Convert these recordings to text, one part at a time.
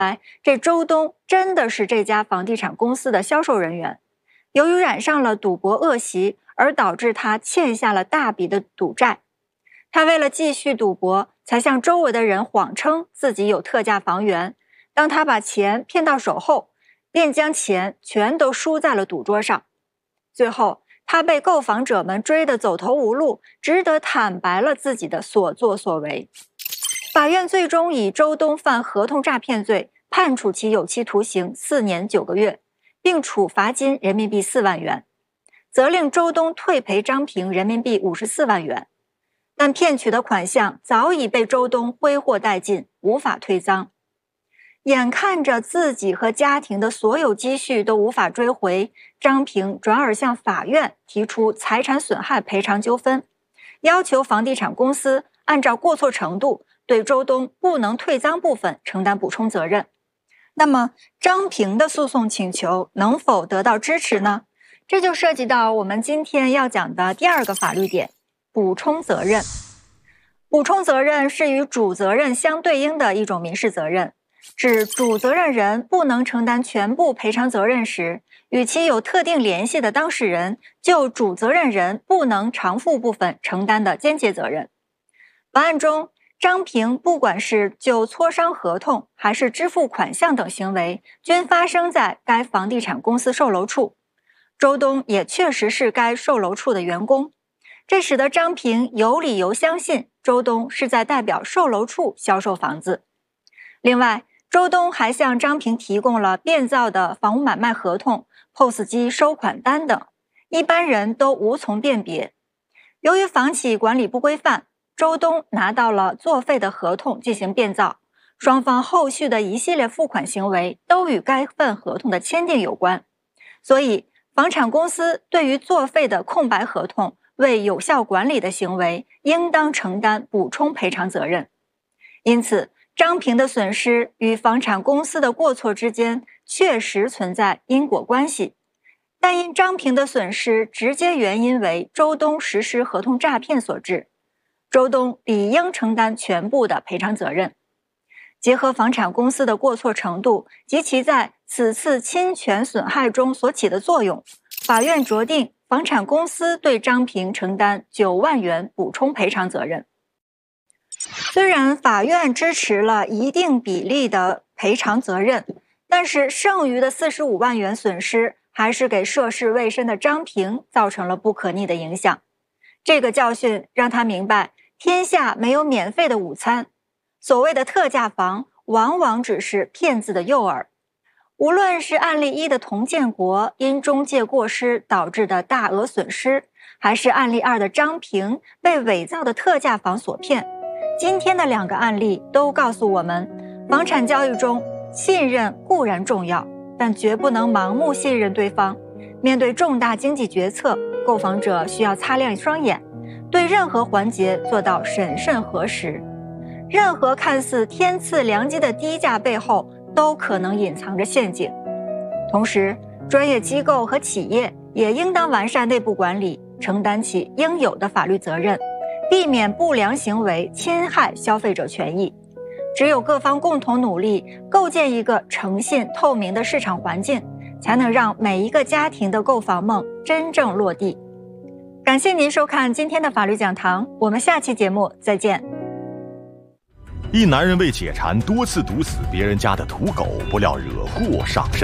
这周东真的是这家房地产公司的销售人员。由于染上了赌博恶习，而导致他欠下了大笔的赌债。他为了继续赌博，才向周围的人谎称自己有特价房源。当他把钱骗到手后，便将钱全都输在了赌桌上。最后，他被购房者们追得走投无路，只得坦白了自己的所作所为。法院最终以周东犯合同诈骗罪，判处其有期徒刑4年9个月，并处罚金人民币4万元，责令周东退赔张平人民币54万元。但骗取的款项早已被周东挥霍殆尽，无法退赃。眼看着自己和家庭的所有积蓄都无法追回，张平转而向法院提出财产损害赔偿纠纷，要求房地产公司按照过错程度对周东不能退赃部分承担补充责任。那么张平的诉讼请求能否得到支持呢？这就涉及到我们今天要讲的第二个法律点，补充责任。补充责任是与主责任相对应的一种民事责任，指主责任人不能承担全部赔偿责任时，与其有特定联系的当事人就主责任人不能偿付部分承担的间接责任。本案中，张平不管是就磋商合同还是支付款项等行为，均发生在该房地产公司售楼处。周东也确实是该售楼处的员工，这使得张平有理由相信周东是在代表售楼处销售房子。另外，周东还向张平提供了变造的房屋买卖合同、POS 机收款单等，一般人都无从辨别。由于房企管理不规范，周东拿到了作废的合同进行变造，双方后续的一系列付款行为都与该份合同的签订有关，所以房产公司对于作废的空白合同未有效管理的行为，应当承担补充赔偿责任。因此，张平的损失与房产公司的过错之间确实存在因果关系，但因张平的损失直接原因为周东实施合同诈骗所致，周东理应承担全部的赔偿责任。结合房产公司的过错程度及其在此次侵权损害中所起的作用，法院酌定房产公司对张平承担9万元补充赔偿责任。虽然法院支持了一定比例的赔偿责任，但是剩余的45万元损失还是给涉世未深的张平造成了不可逆的影响。这个教训让他明白，天下没有免费的午餐，所谓的特价房往往只是骗子的诱饵。无论是案例1的童建国因中介过失导致的大额损失，还是案例2的张平被伪造的特价房所骗，今天的2个案例都告诉我们，房产交易中信任固然重要，但绝不能盲目信任对方。面对重大经济决策，购房者需要擦亮双眼，对任何环节做到审慎核实。任何看似天赐良机的低价背后，都可能隐藏着陷阱。同时，专业机构和企业也应当完善内部管理，承担起应有的法律责任，避免不良行为侵害消费者权益。只有各方共同努力，构建一个诚信透明的市场环境，才能让每一个家庭的购房梦真正落地。感谢您收看今天的法律讲堂，我们下期节目再见。 一男人为解馋多次毒死别人家的土狗，不料惹祸上身。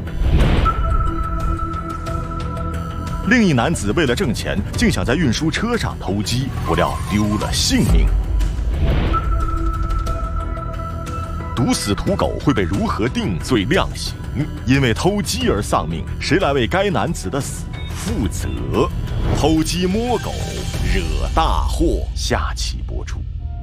另一男子为了挣钱，竟想在运输车上偷鸡，不料丢了性命。毒死土狗会被如何定罪量刑？因为偷鸡而丧命，谁来为该男子的死负责？偷鸡摸狗惹大祸，下期播出。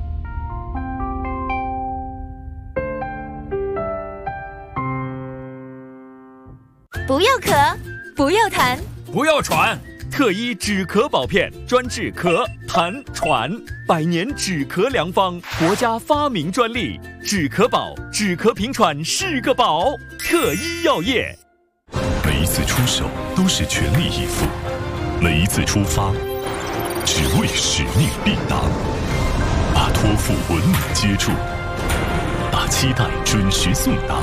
不要咳，不要痰， 不要喘，特医止咳宝片专治咳、痰、喘，100年止咳良方，国家发明专利，止咳宝，止咳平喘是个宝。特医药业， 每一次出手都是全力以赴，每一次出发只为使命必达，把托付稳稳接住，把期待准时送达，